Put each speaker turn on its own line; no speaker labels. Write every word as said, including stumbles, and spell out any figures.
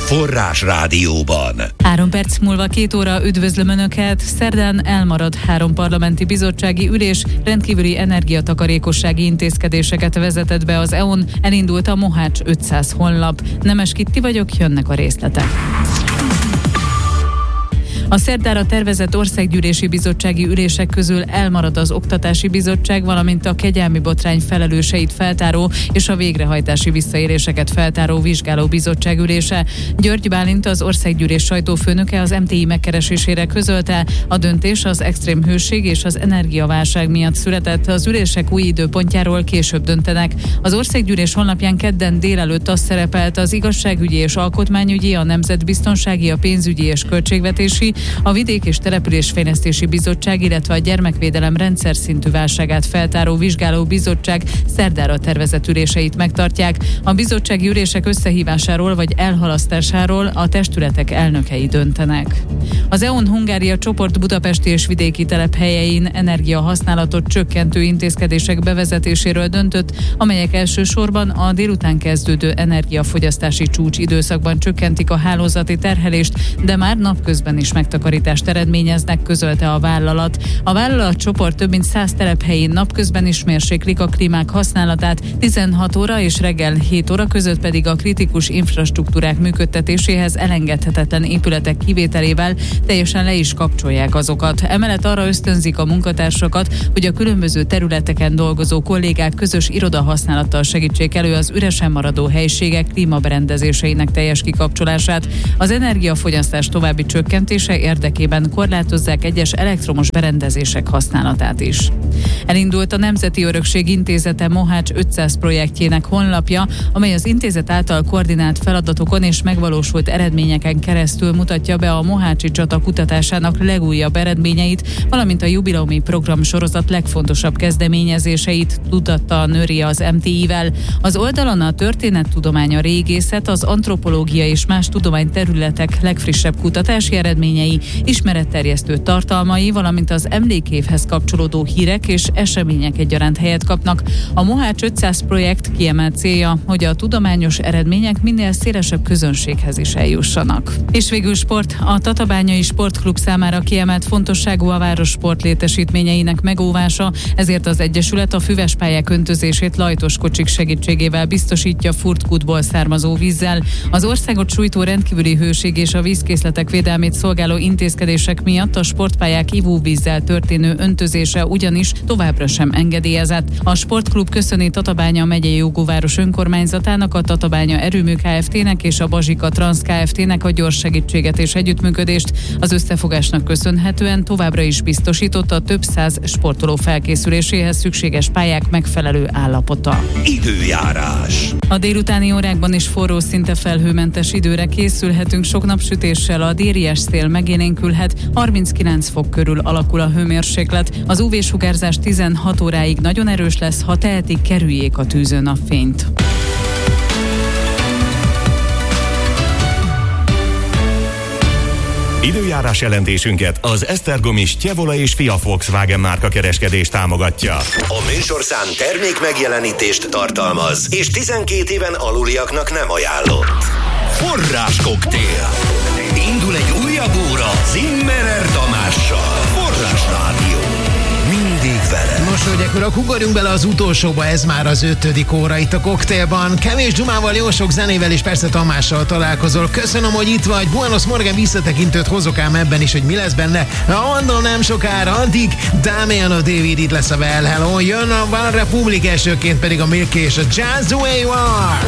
Forrás Rádióban.
Három perc múlva két óra üdvözlöm Önöket. Szerdán elmarad három parlamenti bizottsági ülés, rendkívüli energiatakarékossági intézkedéseket vezetett be az é u-n, elindult a Mohács ötszáz honlap. Nemes Kitti vagyok, jönnek a részletek. A szerdára tervezett országgyűlési bizottsági ülések közül elmarad az Oktatási Bizottság, valamint a kegyelmi botrány felelőseit feltáró és a végrehajtási visszaéléseket feltáró vizsgáló bizottság ülése. György Bálint, az országgyűlés sajtófőnöke az em té i megkeresésére közölte, a döntés az extrém hőség és az energiaválság miatt született, az ülések új időpontjáról később döntenek. Az országgyűlés honlapján kedden délelőtt az szerepelt, az igazságügyi és alkotmányügyi, a nemzetbiztonsági, a pénzügyi és költségvetési, a Vidék- és Településfejlesztési Bizottság, illetve a Gyermekvédelem rendszer szintű válságát feltáró vizsgáló bizottság szerdára tervezett üléseit megtartják. A bizottsági ülések összehívásáról vagy elhalasztásáról a testületek elnökei döntenek. Az é u-n Hungária csoport budapesti és vidéki telephelyein energiahasználatot csökkentő intézkedések bevezetéséről döntött, amelyek elsősorban a délután kezdődő energiafogyasztási csúcs időszakban csökkentik a hálózati terhelést, de már napközben is megtakarítást eredményeznek, közölte a vállalat. A vállalat csoport több mint száz telephelyén napközben is mérséklik a klímák használatát, tizenhat óra és reggel hét óra között pedig a kritikus infrastruktúrák működtetéséhez elengedhetetlen épületek kivételével teljesen le is kapcsolják azokat. Emellett arra ösztönzik a munkatársakat, hogy a különböző területeken dolgozó kollégák közös irodahasználattal segítsék elő az üresen maradó helyiségek klímaberendezéseinek teljes kikapcsolását. Az energiafogyasztás további csökkentése érdekében korlátozzák egyes elektromos berendezések használatát is. Elindult a Nemzeti Örökség Intézete Mohács ötszáz projektjének honlapja, amely az intézet által koordinált feladatokon és megvalósult eredményeken keresztül mutatja be a mohácsi csata kutatásának legújabb eredményeit, valamint a jubileumi program sorozat legfontosabb kezdeményezéseit, tudatta a Nőri az em té i-vel. Az oldalon a történettudomány, a régészet, az antropológia és más tudományterületek legfrissebb kutatási eredményei, ismeretterjesztő tartalmai, valamint az emlékévhez kapcsolódó hírek és események egyaránt helyet kapnak. A Mohács ötszáz projekt kiemelt célja, hogy a tudományos eredmények minél szélesebb közönséghez is eljussanak. És végül sport. A Tatabányai Sportklub számára kiemelt fontosságú a város sportlétesítményeinek megóvása, ezért az Egyesület a füvespályák öntözését lajtos kocsik segítségével biztosítja furtkútból származó vízzel. Az országot sújtó rendkívüli hőség és a vízkészletek védelmét szolgáló intézkedések miatt a sportpályák ivóvízzel történő öntözése ugyanis továbbra sem engedélyezett. A sportklub köszöni Tatabánya megyei jogúváros önkormányzatának, a Tatabánya Erőmű Kft-nek és a Bazsika Transz Kft-nek a gyors segítséget és együttműködést. Az összefogásnak köszönhetően továbbra is biztosította a több száz sportoló felkészüléséhez szükséges pályák megfelelő állapota.
Időjárás.
A délutáni órákban is forró, szinte felhőmentes időre készülhetünk, sok napsütéssel, a délies szél megélénkülhet, harminckilenc fok körül alakul a hőmérséklet. Az ú vé-sugárzás tizenhat óráig nagyon erős lesz, ha tehetik, kerüljék a tűző napfényt.
Időjárás jelentésünket az Esztergomi Styevola és Fia Volkswagen márka kereskedés támogatja. A műsorszám termék megjelenítést tartalmaz, és tizenkét éven aluliaknak nem ajánlott. Forrás koktél. Indul egy újabb óra Zimmerer Tamással. Forrás Rádió. Mindig veled.
Most, hölgyek, urak, ugorjunk bele az utolsóba, ez már az ötödik óra itt a koktélban. Kevés Dzsumával, jó sok zenével és persze Tamással találkozol. Köszönöm, hogy itt vagy. Buenos Morgan visszatekintőt hozok ám ebben is, hogy mi lesz benne. Mondom, nem sokára, addig Damiano David itt lesz a Well Hello. Jön a One Republic, elsőként pedig a Milky és a Just the Way You Are.